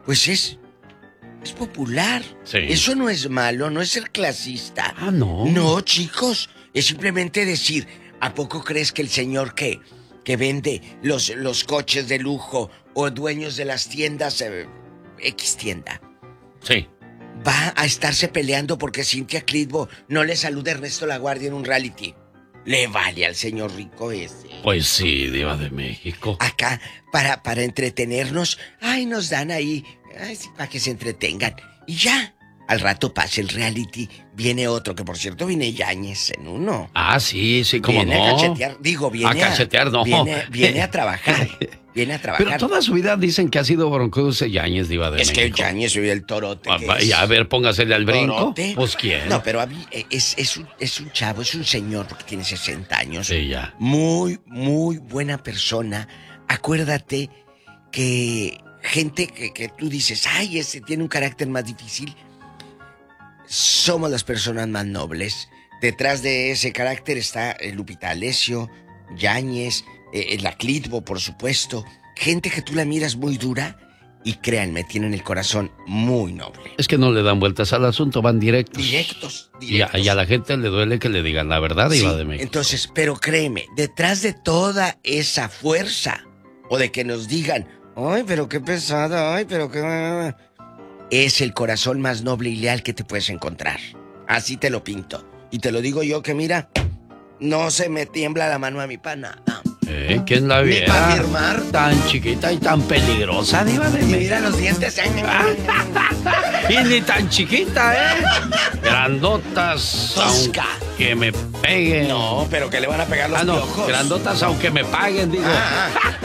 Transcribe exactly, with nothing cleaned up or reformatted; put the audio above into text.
pues es, es popular. Sí. Eso no es malo, no es ser clasista. Ah, no. No, chicos, es simplemente decir, ¿a poco crees que el señor que, que vende los, los coches de lujo o dueños de las tiendas, eh, X tienda, Sí. va a estarse peleando porque Cynthia Clitbo no le saluda a Ernesto Laguardia en un reality? Le vale al señor rico ese. Pues sí, diva de México. Acá, para, para entretenernos, ay, nos dan ahí, ay, sí, para que se entretengan. Y ya, al rato pasa el reality, viene otro, que por cierto viene Yáñez en uno. Ah, sí, sí, cómo viene no. a cachetear, digo, viene a... cachetear, no. Viene, viene a trabajar, viene a trabajar. Pero toda su vida dicen que ha sido broncudo Yáñez, diva de es México. Es que Yáñez soy el torote. Ah, que y es... a ver, póngasele al brinco. ¿Torote? Pues quién. No, pero a mí es, es, un, es un chavo, es un señor, porque tiene sesenta años. Sí, ya. Muy, muy buena persona. Acuérdate que gente que, que tú dices, ay, ese tiene un carácter más difícil. Somos las personas más nobles. Detrás de ese carácter está eh, Lupita Alessio, Yáñez, eh, la Clitbo, por supuesto. Gente que tú la miras muy dura y créanme, tienen el corazón muy noble. Es que no le dan vueltas al asunto, van directos. Directos, Y directos. a, y a la gente le duele que le digan la verdad, Sí, diva de México. entonces, pero créeme, detrás de toda esa fuerza, o de que nos digan, ay, pero qué pesada, ay, pero qué... es el corazón más noble y leal que te puedes encontrar. Así te lo pinto. Y te lo digo yo que mira, no se me tiembla la mano a mi pana. ¿Eh? ¿Quién la Ni viera? para firmar. Tan chiquita y tan peligrosa, diva de Y México. mira los dientes. Y ni tan chiquita, ¿eh? Grandotas, Tosca. aunque me peguen. No, pero que le van a pegar los Ah, no, piojos. grandotas aunque me paguen, digo. Ah, ah.